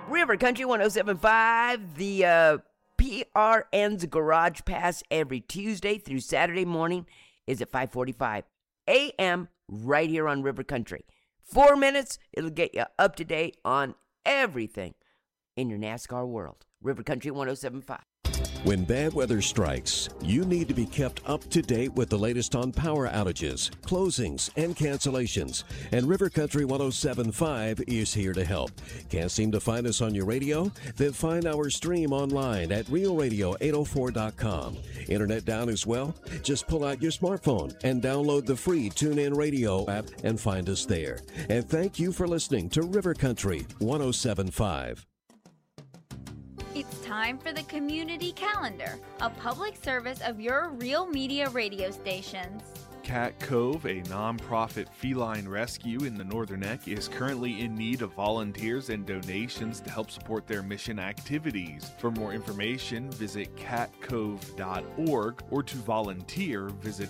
River Country 107.5, the PRN's Garage Pass every Tuesday through Saturday morning is at 5:45 a.m. right here on River Country. 4 minutes, it'll get you up to date on everything in your NASCAR world. River Country 107.5. When bad weather strikes, you need to be kept up to date with the latest on power outages, closings, and cancellations. And River Country 107.5 is here to help. Can't seem to find us on your radio? Then find our stream online at realradio804.com. Internet down as well? Just pull out your smartphone and download the free TuneIn Radio app and find us there. And thank you for listening to River Country 107.5. It's time for the Community Calendar, a public service of your Real Media radio stations. Cat Cove, a nonprofit feline rescue in the Northern Neck, is currently in need of volunteers and donations to help support their mission activities. For more information, visit catcove.org, or to volunteer, visit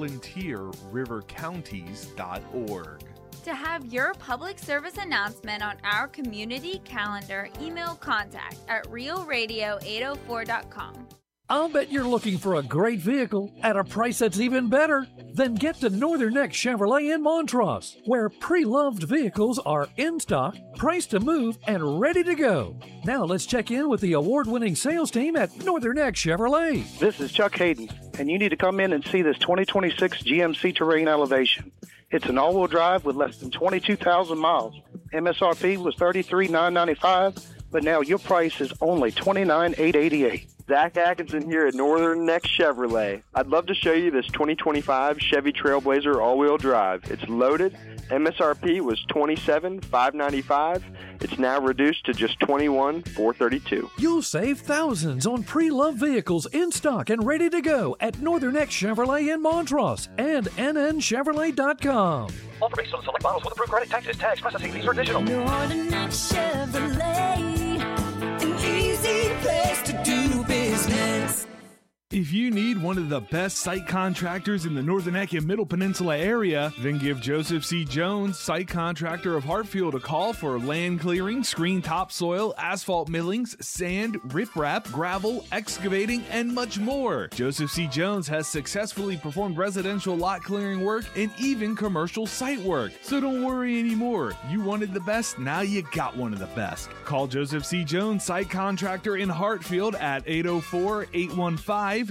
volunteerrivercounties.org. To have your public service announcement on our community calendar, email contact at realradio804.com. I'll bet you're looking for a great vehicle at a price that's even better. Then get to Northern Neck Chevrolet in Montrose, where pre-loved vehicles are in stock, priced to move, and ready to go. Now let's check in with the award-winning sales team at Northern Neck Chevrolet. This is Chuck Hayden, and you need to come in and see this 2026 GMC Terrain Elevation. It's an all-wheel drive with less than 22,000 miles. MSRP was $33,995, but now your price is only $29,888. Zach Atkinson here at Northern Neck Chevrolet. I'd love to show you this 2025 Chevy Trailblazer all-wheel drive. It's loaded. MSRP was $27,595. It's now reduced to just $21,432. You'll save thousands on pre-loved vehicles in stock and ready to go at Northern Neck Chevrolet in Montrose and nnchevrolet.com. Offer based on select models with approved credit, taxes, tax, processing fees are additional. Northern Neck Chevrolet, an easy place to do business. If you need one of the best site contractors in the Northern Neck and Middle Peninsula area, then give Joseph C. Jones, site contractor of Hartfield, a call for land clearing, screen topsoil, asphalt millings, sand, riprap, gravel, excavating, and much more. Joseph C. Jones has successfully performed residential lot clearing work and even commercial site work. So don't worry anymore. You wanted the best, now you got one of the best. Call Joseph C. Jones, site contractor in Hartfield at 804-815-6343.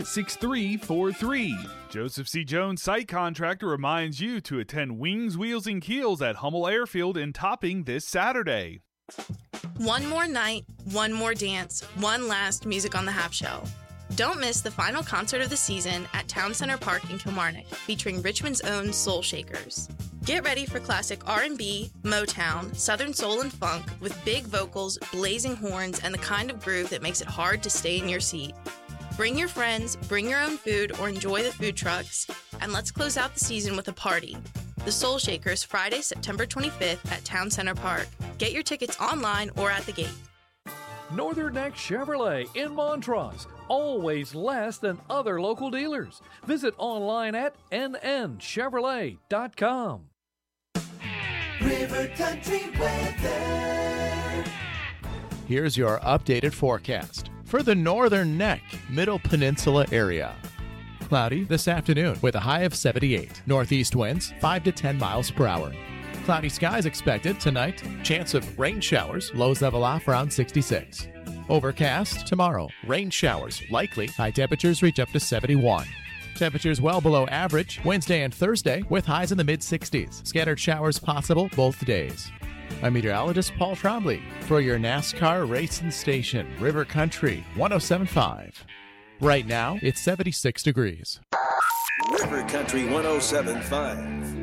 Joseph C. Jones, site contractor, reminds you to attend Wings, Wheels, and Keels at Hummel Airfield in Topping this Saturday. One more night, one more dance, one last Music on the Half Shell. Don't miss the final concert of the season at Town Center Park in Kilmarnock, featuring Richmond's own Soul Shakers. Get ready for classic R&B, Motown, Southern Soul, and Funk with big vocals, blazing horns, and the kind of groove that makes it hard to stay in your seat. Bring your friends, bring your own food, or enjoy the food trucks, and let's close out the season with a party. The Soul Shakers, Friday, September 25th at Town Center Park. Get your tickets online or at the gate. Northern Neck Chevrolet in Montrose, always less than other local dealers. Visit online at nnchevrolet.com. River Country weather. Here's your updated forecast for the Northern Neck, Middle Peninsula area. Cloudy this afternoon with a high of 78. Northeast winds 5 to 10 miles per hour. Cloudy skies expected tonight. Chance of rain showers. Lows level off around 66. Overcast tomorrow. Rain showers likely. High temperatures reach up to 71. Temperatures well below average Wednesday and Thursday with highs in the mid-60s. Scattered showers possible both days. I'm meteorologist Paul Trombley for your NASCAR racing station, River Country 107.5. Right now, it's 76 degrees. River Country 107.5.